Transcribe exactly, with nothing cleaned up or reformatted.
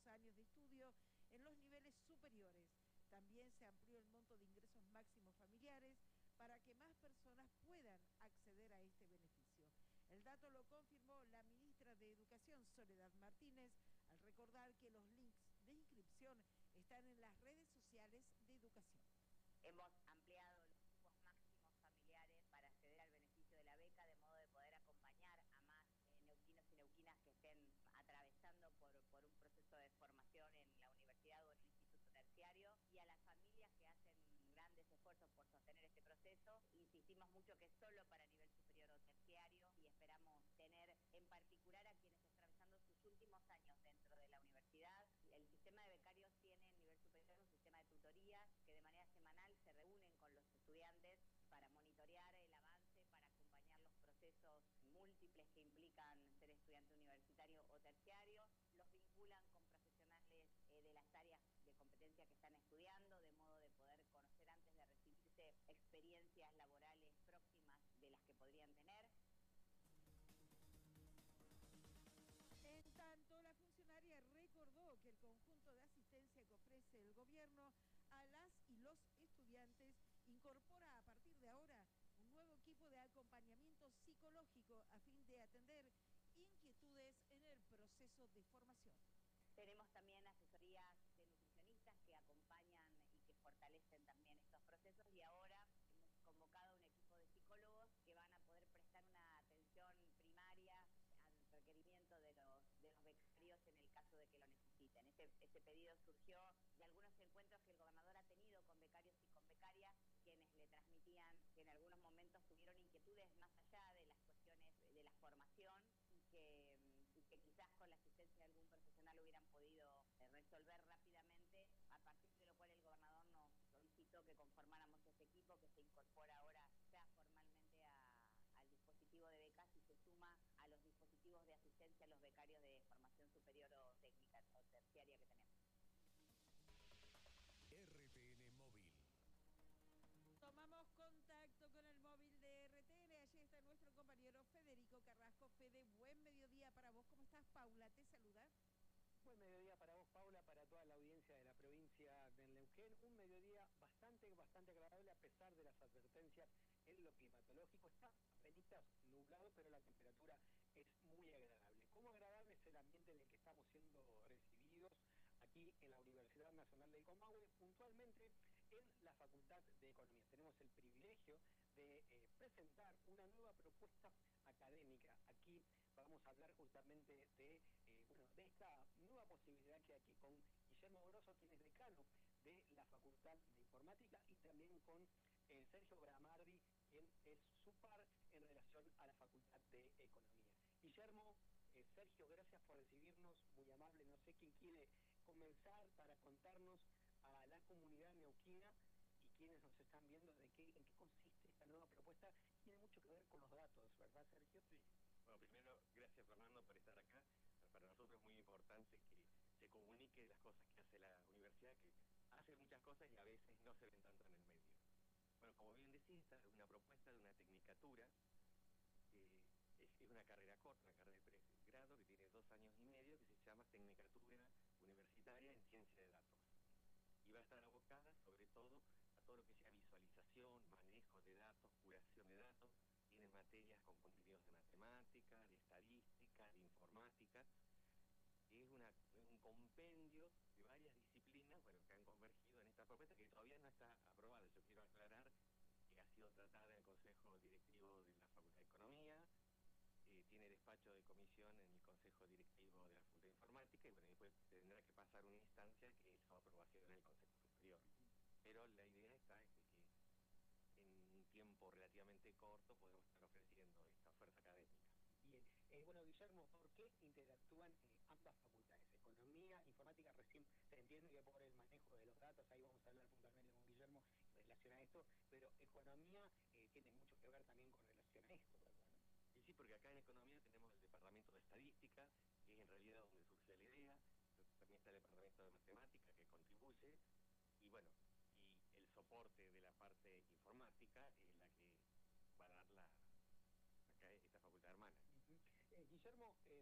dos años de estudio en los niveles superiores. También se amplió el monto de ingresos máximos familiares para que más personas puedan acceder a este beneficio. El dato lo confirmó la ministra de Educación, Soledad Martínez, al recordar que los links de inscripción están en las redes sociales de educación. Hemos ampliado los cupos máximos familiares para acceder al beneficio de la beca, de modo de poder acompañar a más eh, neuquinos y neuquinas que estén atravesando por, por un proceso de formación en la universidad o en el instituto terciario, y a las familias que hacen grandes esfuerzos por sostener este proceso. Insistimos mucho que es solo para nivel superior o terciario, y esperamos tener en particular a quienes están atravesando sus últimos años dentro de la universidad. El sistema de becarios tiene en nivel superior un sistema de tutorías que de manera semanal se reúnen con los estudiantes para monitorear el avance, para acompañar los procesos múltiples que implican ser estudiante universitario o terciario. Los vinculan con profesionales eh, de las áreas de competencia que están estudiando, de modo de poder conocer antes de recibirse experiencias laborales próximas de las que podrían tener. En tanto, la funcionaria recordó que el conjunto de asistencia que ofrece el gobierno a las y los estudiantes incorpora a partir de ahora un nuevo equipo de acompañamiento psicológico a fin de atender inquietudes en el proceso de formación. Tenemos también asesorías de nutricionistas que acompañan y que fortalecen también estos procesos, y ahora hemos convocado un equipo de psicólogos que van a poder prestar una atención primaria al requerimiento de los, de los becarios en el caso de que lo necesiten. Ese, ese pedido surgió de algunos encuentros que el gobernador ha tenido con becarios y con becarias, quienes le transmitían que en algunos momentos tuvieron inquietudes más allá de las cuestiones de la formación y que, y que quizás con la asistencia de algún profesional hubieran podido resolver rápidamente, a partir de lo cual el gobernador nos solicitó que conformáramos este equipo que se incorpora ahora ya formalmente a, al dispositivo de becas y se suma a los dispositivos de asistencia a los becarios de formación superior o técnica o terciaria que tenemos. R T N Móvil. Tomamos contacto con el móvil de R T N. Allí está nuestro compañero Federico Carrasco. Fede, buen mediodía para vos. ¿Cómo estás? Paula te saluda. Buen mediodía para vos, Paula, para toda la audiencia de la provincia de Neuquén. Un mediodía bastante, bastante agradable a pesar de las advertencias en lo climatológico. Está apenas nublado, pero la temperatura es muy agradable. ¿Cómo agradable es el ambiente en el que estamos siendo recibidos aquí en la Universidad Nacional del Comahue, puntualmente en la Facultad de Economía? Tenemos el privilegio de eh, presentar una nueva propuesta académica. Aquí vamos a hablar justamente de, eh, bueno, de esta nueva posibilidad que hay aquí con Guillermo Grosso, quien es decano de la Facultad de Informática, y también con eh, Sergio Bramardi, quien es su par en relación a la Facultad de Economía. Guillermo, eh, Sergio, gracias por recibirnos, muy amable. No sé quién quiere comenzar para contarnos a la comunidad neuquina y quienes nos están viendo de qué, en qué consiste esta nueva propuesta. Tiene mucho que ver con los datos, ¿verdad, Sergio? Sí. Bueno, primero, gracias, Fernando, por estar acá. Para nosotros es muy importante que se comunique las cosas que hace la universidad, que hace muchas cosas y a veces no se ven tanto en el medio. Bueno, como bien decís, esta es una propuesta de una tecnicatura, que es, es una carrera corta, una carrera de pregrado que tiene dos años y medio, que se llama Tecnicatura Universitaria en Ciencia de Datos. Y va a estar abocada sobre todo a todo lo que sea visualización, manejo de datos, curación de datos. Tiene materias con contenidos de matemática, de estadística, de informática. Es una, un compendio de varias disciplinas, bueno, que han convergido en esta propuesta que todavía no está aprobada. Yo quiero aclarar que ha sido tratada en el Consejo Directivo de la Facultad de Economía, eh, tiene despacho de comisión en el Consejo Directivo de la Facultad de Informática, y bueno, después tendrá que pasar una instancia que es su aprobación en el Consejo Superior. Pero la idea está es de que en un tiempo relativamente corto podemos estar ofreciendo esta oferta académica. Bien, eh, bueno, Guillermo, ¿por qué interactúan eh, ambas facultades? Economía, informática, recién se entiende que por el manejo de los datos, ahí vamos a hablar puntualmente con Guillermo en relación a esto, pero economía eh, tiene mucho que ver también con relación a esto, ¿verdad? Y sí, porque acá en economía tenemos el departamento de estadística, que es en realidad donde surge la idea, también está el departamento de matemática que contribuye, y bueno, y el soporte de la parte informática es la que va a dar la acá esta facultad hermana. Uh-huh. eh, Guillermo, eh,